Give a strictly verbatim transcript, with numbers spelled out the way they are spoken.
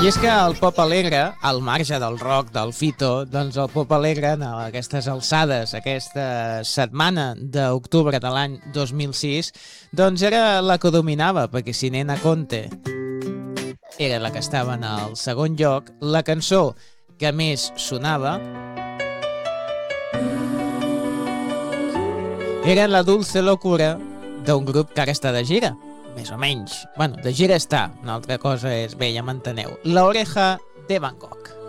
I és que el pop alegre, al marge del rock, del fito, doncs el pop alegre, a aquestes alçades, aquesta setmana d'octubre de l'any dos mil sis, doncs era la que dominava, perquè si Nena Conte era la que estava en el segon lloc, la cançó que més sonava era La Dulce Locura d'un grup que ara està de gira. Més o menys. Bueno, de gira està. Una altra cosa és, bé, ja m'enteneu. La Oreja de Van Gogh.